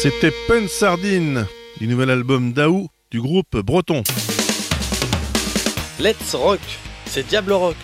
C'était Pen Sardine, du nouvel album d'Aou du groupe Breton. Let's Rock, c'est Diable Rock.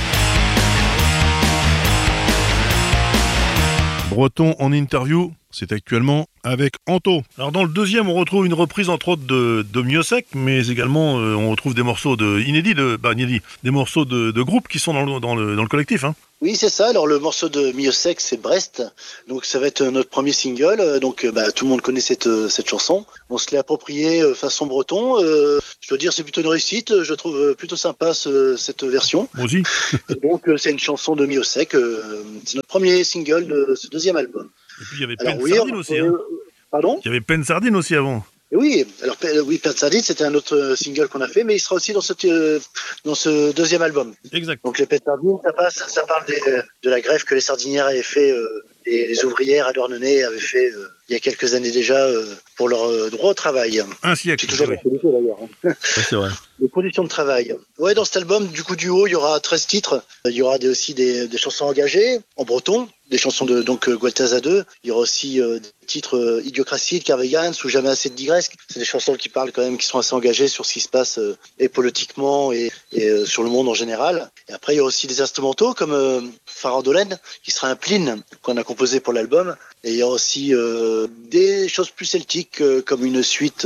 Breton en interview, c'est actuellement avec Anto. Alors dans le deuxième, on retrouve une reprise entre autres de Miossec, mais également on retrouve des morceaux inédits, des morceaux de groupes qui sont dans le collectif. Hein. Oui, c'est ça. Alors le morceau de Miossec, c'est Brest. Donc ça va être notre premier single. Donc tout le monde connaît cette chanson. On se l'est approprié façon breton. Je dois dire c'est plutôt une réussite. Je trouve plutôt sympa cette version. Moi aussi. Donc c'est une chanson de Miossec. C'est notre premier single de ce deuxième album. Et puis il y avait Pen Sardine aussi. Hein. Pardon ? Il y avait Pen Sardine aussi avant. Oui, alors Pen Sardine, c'était un autre single qu'on a fait, mais il sera aussi dans ce deuxième album. Exact. Donc les Pen Sardine, ça parle de la grève que les sardinières avaient fait, les ouvrières à Douarnenez avaient fait il y a quelques années déjà pour leur droit au travail. Un siècle. C'est toujours d'actualité d'ailleurs. Ouais, c'est vrai. Les conditions de travail. Ouais, dans cet album, du coup, du haut, il y aura 13 titres. Il y aura aussi des chansons engagées en breton, des chansons de Gualtaz à 2. Il y aura aussi des titres Idiocratie de Carvegans ou Jamais assez de digresque. C'est des chansons qui parlent quand même, qui sont assez engagées sur ce qui se passe et politiquement et sur le monde en général. Et après, il y a aussi des instrumentaux comme Farandolène, qui sera un plin qu'on a composé pour l'album. Et il y a aussi des choses plus celtiques comme une suite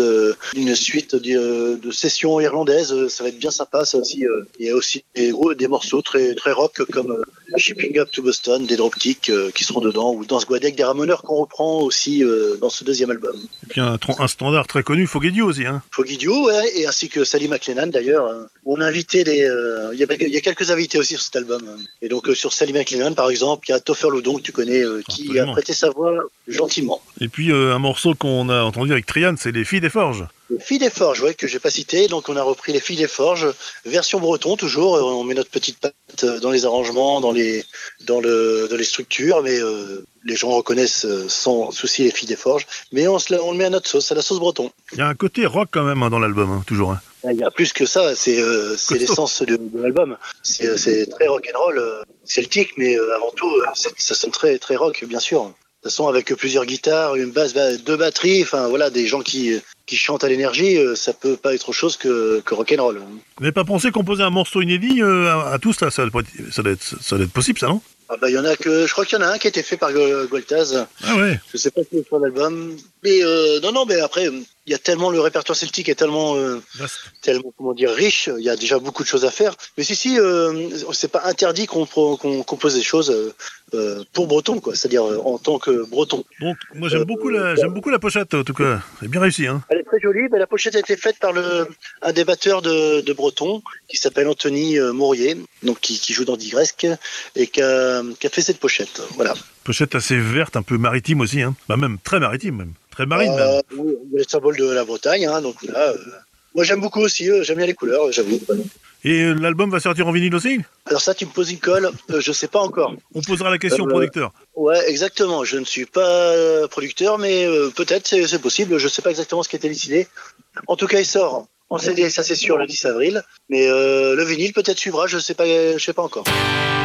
de sessions irlandaises. Ça va être bien sympa, ça aussi. Il y a aussi des morceaux très très rock comme Shipping Up to Boston, des Dropkicks qui seront dedans, ou Danse Guadec des Ramoneurs qu'on reprend aussi dans ce deuxième album. Et puis un standard très connu, Foguedio aussi. Hein. Foguidio, ouais, et ainsi que Sally McLennan d'ailleurs. On a invité il y a quelques invités aussi sur cet album. Et donc sur Sally McLennan par exemple, il y a Topher Loudon que tu connais, qui a prêté sa voix gentiment. Et puis un morceau qu'on a entendu avec Trian, c'est Les Filles des Forges. Les Filles des Forges, ouais, que j'ai pas cité. Donc on a repris Les Filles des Forges, version breton toujours. On met notre petite patte dans les arrangements, dans les structures, mais les gens reconnaissent sans souci Les Filles des Forges. Mais on le met à notre sauce, à la sauce breton. Il y a un côté rock quand même dans l'album, hein, toujours. Hein. Il y a plus que ça, c'est l'essence de l'album. C'est très rock'n'roll, celtique, mais avant tout, ça sonne très très rock, bien sûr. De toute façon, avec plusieurs guitares, une basse, deux batteries, enfin voilà, des gens qui chantent à l'énergie, ça peut pas être autre chose que rock'n'roll. Vous n'avez pas pensé composer un morceau inédit à tous là, ça doit être possible, ça, non? Il y en a je crois qu'il y en a un qui a été fait par Gualtaz. Ah ouais. Je sais pas si c'est sur l'album, mais mais après il y a tellement, le répertoire celtique est tellement riche, il y a déjà beaucoup de choses à faire. Mais si c'est pas interdit qu'on compose des choses pour breton, quoi, c'est-à-dire en tant que breton. Donc moi j'aime beaucoup la pochette en tout cas, c'est bien réussi, hein. Elle est très jolie, mais la pochette a été faite par un des batteurs de breton qui s'appelle Anthony Maurier, donc qui joue dans Digresque et qui a fait cette pochette. Voilà. Pochette assez verte, un peu maritime aussi, hein. Même très maritime même. Très marine même. Oui, le symbole de la Bretagne, hein, donc là, moi j'aime beaucoup aussi, j'aime bien les couleurs, j'avoue. Et l'album va sortir en vinyle aussi ? Alors ça, tu me poses une colle, je sais pas encore. On posera la question au producteur. Ouais, exactement, je ne suis pas producteur, mais peut-être c'est possible, je sais pas exactement ce qui a été décidé. En tout cas, il sort en CD, ça c'est sûr, le 10 avril, mais le vinyle peut-être suivra, je sais pas encore.